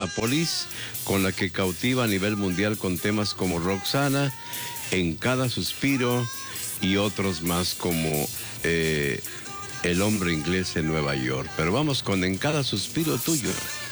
Police, con la que cautiva a nivel mundial con temas como Roxana, En Cada Suspiro y otros más como El Hombre Inglés en Nueva York. Pero vamos con En Cada Suspiro Tuyo.